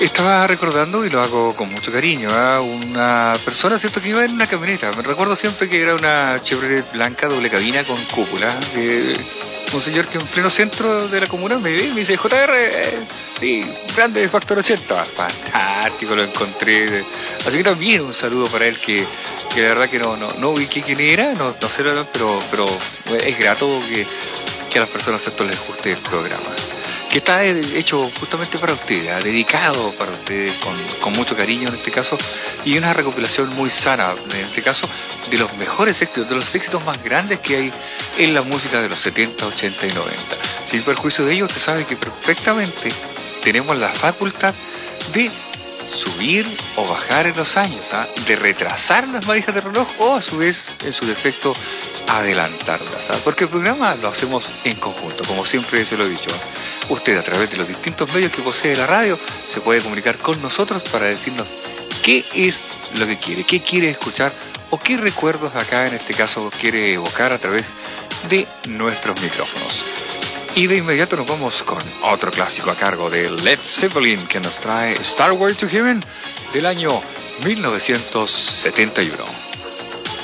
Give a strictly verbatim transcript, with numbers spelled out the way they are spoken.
Estaba recordando, y lo hago con mucho cariño, a una persona, ¿cierto?, que iba en una camioneta. Me recuerdo siempre que era una Chevrolet blanca, doble cabina con cúpula. Que un señor que en pleno centro de la comuna me ve y me dice, J R, eh, sí, grande Factor ochenta. Fantástico, lo encontré. Así que también un saludo para él, que, que la verdad que no, no, no ubiqué quién era, no, no sé, pero, pero es grato que, que a las personas esto les guste el programa, que está hecho justamente para ustedes, dedicado para ustedes, con, con mucho cariño en este caso, y una recopilación muy sana, en este caso, de los mejores éxitos, de los éxitos más grandes que hay en la música de los setenta, ochenta y noventa. Sin perjuicio de ello, usted sabe que perfectamente tenemos la facultad de subir o bajar en los años, ¿eh? De retrasar las manijas de reloj o a su vez, en su defecto, adelantarlas, ¿eh? Porque el programa lo hacemos en conjunto, como siempre se lo he dicho, ¿eh? Usted, a través de los distintos medios que posee la radio, se puede comunicar con nosotros para decirnos qué es lo que quiere, qué quiere escuchar o qué recuerdos acá en este caso quiere evocar a través de nuestros micrófonos. Y de inmediato nos vamos con otro clásico a cargo de Led Zeppelin, que nos trae Stairway to Heaven del año mil novecientos setenta y uno.